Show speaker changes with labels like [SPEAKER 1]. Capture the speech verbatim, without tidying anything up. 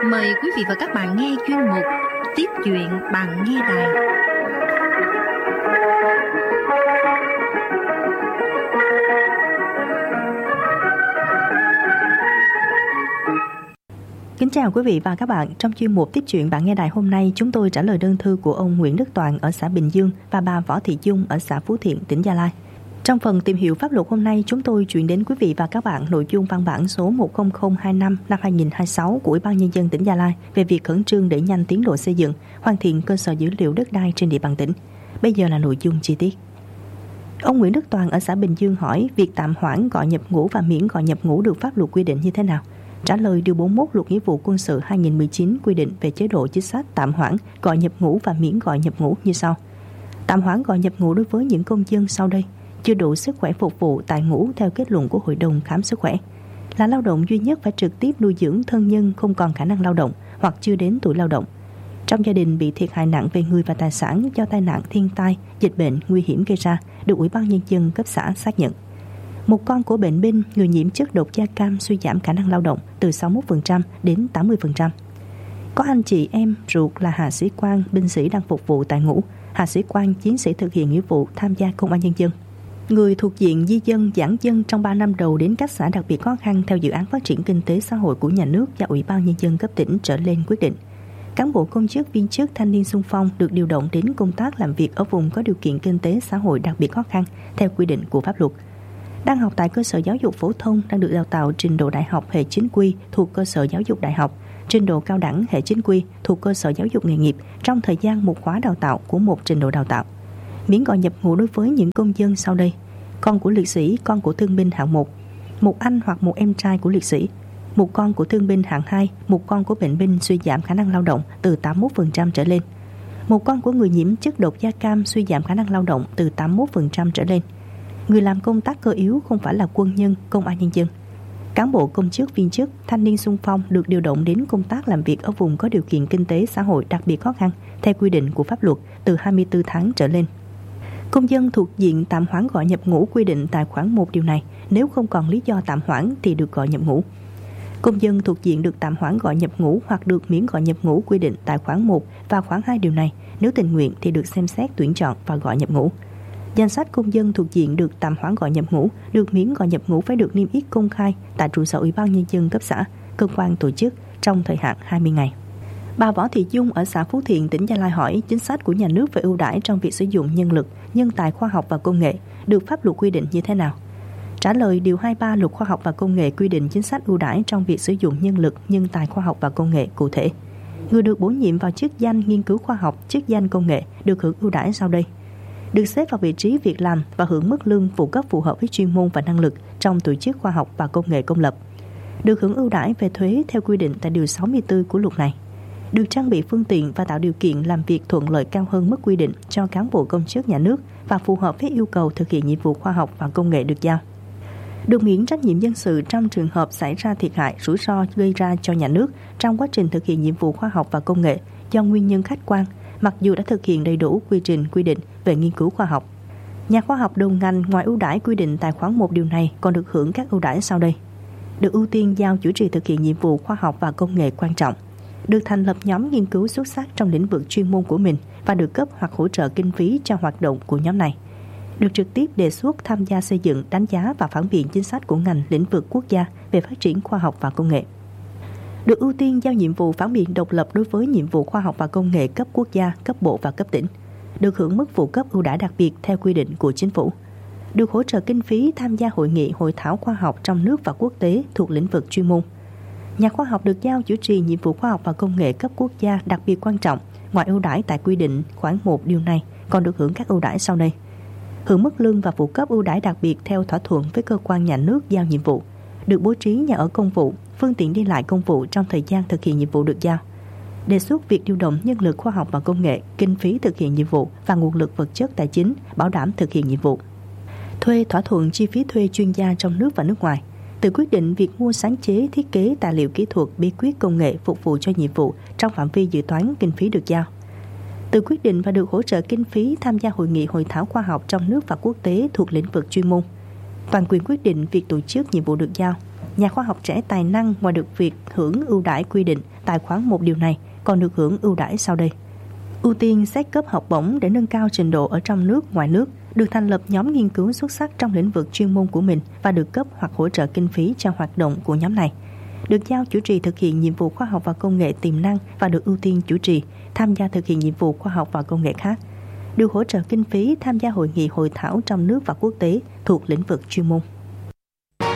[SPEAKER 1] Mời quý vị và các bạn nghe chuyên mục Tiếp chuyện bạn nghe đài.
[SPEAKER 2] Kính chào quý vị và các bạn. Trong chuyên mục Tiếp chuyện bạn nghe đài hôm nay, chúng tôi trả lời đơn thư của ông Nguyễn Đức Toàn ở xã Bình Dương và bà Võ Thị Dung ở xã Phú Thiện, tỉnh Gia Lai. Trong phần tìm hiểu pháp luật hôm nay, chúng tôi chuyển đến quý vị và các bạn nội dung văn bản số một không không hai năm năm hai nghìn không trăm hai mươi sáu của Ủy ban Nhân dân tỉnh Gia Lai về việc khẩn trương đẩy nhanh tiến độ xây dựng, hoàn thiện cơ sở dữ liệu đất đai trên địa bàn tỉnh. Bây giờ là nội dung chi tiết. Ông Nguyễn Đức Toàn ở xã Bình Dương hỏi việc tạm hoãn gọi nhập ngũ và miễn gọi nhập ngũ được pháp luật quy định như thế nào? Trả lời điều bốn mươi mốt Luật Nghĩa vụ Quân sự hai nghìn không trăm mười chín quy định về chế độ chính sách tạm hoãn gọi nhập ngũ và miễn gọi nhập ngũ như sau. Tạm hoãn gọi nhập ngũ đối với những công dân sau đây: chưa đủ sức khỏe phục vụ tại ngũ theo kết luận của Hội đồng khám sức khỏe, là lao động duy nhất phải trực tiếp nuôi dưỡng thân nhân không còn khả năng lao động hoặc chưa đến tuổi lao động, trong gia đình bị thiệt hại nặng về người và tài sản do tai nạn, thiên tai, dịch bệnh nguy hiểm gây ra, được Ủy ban Nhân dân cấp xã xác nhận. Một con của bệnh binh, người nhiễm chất độc da cam suy giảm khả năng lao động từ sáu mươi mốt phần trăm đến tám mươi phần trăm. Có anh chị em ruột là hạ sĩ quan, binh sĩ đang phục vụ tại ngũ, hạ sĩ quan, chiến sĩ thực hiện nghĩa vụ tham gia công an nhân dân. Người thuộc diện di dân, giãn dân trong ba năm đầu đến các xã đặc biệt khó khăn theo dự án phát triển kinh tế xã hội của nhà nước và Ủy ban Nhân dân cấp tỉnh trở lên quyết định. Cán bộ công chức, viên chức, thanh niên xung phong được điều động đến công tác làm việc ở vùng có điều kiện kinh tế xã hội đặc biệt khó khăn theo quy định của pháp luật. Đang học tại cơ sở giáo dục phổ thông, đang được đào tạo trình độ đại học hệ chính quy thuộc cơ sở giáo dục đại học, trình độ cao đẳng hệ chính quy thuộc cơ sở giáo dục nghề nghiệp trong thời gian một khóa đào tạo của một trình độ đào tạo. Miễn gọi nhập ngũ đối với những công dân sau đây: con của liệt sĩ, con của thương binh hạng một, một anh hoặc một em trai của liệt sĩ, một con của thương binh hạng hai, một con của bệnh binh suy giảm khả năng lao động từ tám mươi mốt phần trăm trở lên, một con của người nhiễm chất độc da cam suy giảm khả năng lao động từ tám mươi mốt phần trăm trở lên, người làm công tác cơ yếu không phải là quân nhân, công an nhân dân, cán bộ công chức, viên chức, thanh niên xung phong được điều động đến công tác làm việc ở vùng có điều kiện kinh tế xã hội đặc biệt khó khăn theo quy định của pháp luật từ hai mươi tư tháng trở lên. Công dân thuộc diện tạm hoãn gọi nhập ngũ quy định tại khoản một điều này, nếu không còn lý do tạm hoãn thì được gọi nhập ngũ. Công dân thuộc diện được tạm hoãn gọi nhập ngũ hoặc được miễn gọi nhập ngũ quy định tại khoản một và khoản hai điều này, nếu tình nguyện thì được xem xét tuyển chọn và gọi nhập ngũ. Danh sách công dân thuộc diện được tạm hoãn gọi nhập ngũ, được miễn gọi nhập ngũ phải được niêm yết công khai tại trụ sở Ủy ban Nhân dân cấp xã, cơ quan tổ chức trong thời hạn hai mươi ngày. Bà Võ Thị Dung ở xã Phú Thiện, tỉnh Gia Lai hỏi chính sách của nhà nước về ưu đãi trong việc sử dụng nhân lực, nhân tài khoa học và công nghệ được pháp luật quy định như thế nào? Trả lời điều hai mươi ba Luật Khoa học và Công nghệ quy định chính sách ưu đãi trong việc sử dụng nhân lực, nhân tài khoa học và công nghệ cụ thể. Người được bổ nhiệm vào chức danh nghiên cứu khoa học, chức danh công nghệ được hưởng ưu đãi sau đây: được xếp vào vị trí việc làm và hưởng mức lương phụ cấp phù hợp với chuyên môn và năng lực trong tổ chức khoa học và công nghệ công lập, được hưởng ưu đãi về thuế theo quy định tại điều sáu mươi tư của luật này, được trang bị phương tiện và tạo điều kiện làm việc thuận lợi cao hơn mức quy định cho cán bộ công chức nhà nước và phù hợp với yêu cầu thực hiện nhiệm vụ khoa học và công nghệ được giao, được miễn trách nhiệm dân sự trong trường hợp xảy ra thiệt hại, rủi ro gây ra cho nhà nước trong quá trình thực hiện nhiệm vụ khoa học và công nghệ do nguyên nhân khách quan, mặc dù đã thực hiện đầy đủ quy trình quy định về nghiên cứu khoa học. Nhà khoa học đầu ngành ngoài ưu đãi quy định tại khoản một điều này còn được hưởng các ưu đãi sau đây: được ưu tiên giao chủ trì thực hiện nhiệm vụ khoa học và công nghệ quan trọng, được thành lập nhóm nghiên cứu xuất sắc trong lĩnh vực chuyên môn của mình và được cấp hoặc hỗ trợ kinh phí cho hoạt động của nhóm này, được trực tiếp đề xuất tham gia xây dựng, đánh giá và phản biện chính sách của ngành lĩnh vực quốc gia về phát triển khoa học và công nghệ, được ưu tiên giao nhiệm vụ phản biện độc lập đối với nhiệm vụ khoa học và công nghệ cấp quốc gia, cấp bộ và cấp tỉnh, được hưởng mức phụ cấp ưu đãi đặc biệt theo quy định của chính phủ, được hỗ trợ kinh phí tham gia hội nghị, hội thảo khoa học trong nước và quốc tế thuộc lĩnh vực chuyên môn. Nhà khoa học được giao chủ trì nhiệm vụ khoa học và công nghệ cấp quốc gia đặc biệt quan trọng ngoài ưu đãi tại quy định khoản một điều này còn được hưởng các ưu đãi sau đây: hưởng mức lương và phụ cấp ưu đãi đặc biệt theo thỏa thuận với cơ quan nhà nước giao nhiệm vụ, được bố trí nhà ở công vụ, phương tiện đi lại công vụ trong thời gian thực hiện nhiệm vụ được giao, đề xuất việc điều động nhân lực khoa học và công nghệ, kinh phí thực hiện nhiệm vụ và nguồn lực vật chất tài chính bảo đảm thực hiện nhiệm vụ, thuê thỏa thuận chi phí thuê chuyên gia trong nước và nước ngoài, tự quyết định việc mua sáng chế, thiết kế tài liệu kỹ thuật, bí quyết công nghệ phục vụ cho nhiệm vụ trong phạm vi dự toán kinh phí được giao, tự quyết định và được hỗ trợ kinh phí tham gia hội nghị, hội thảo khoa học trong nước và quốc tế thuộc lĩnh vực chuyên môn, toàn quyền quyết định việc tổ chức nhiệm vụ được giao, nhà khoa học trẻ tài năng ngoài được việc hưởng ưu đãi quy định tại khoản một điều này còn được hưởng ưu đãi sau đây. Ưu tiên xét cấp học bổng để nâng cao trình độ ở trong nước, ngoài nước, được thành lập nhóm nghiên cứu xuất sắc trong lĩnh vực chuyên môn của mình và được cấp hoặc hỗ trợ kinh phí cho hoạt động của nhóm này. Được giao chủ trì thực hiện nhiệm vụ khoa học và công nghệ tiềm năng và được ưu tiên chủ trì tham gia thực hiện nhiệm vụ khoa học và công nghệ khác. Được hỗ trợ kinh phí tham gia hội nghị hội thảo trong nước và quốc tế thuộc lĩnh vực chuyên môn.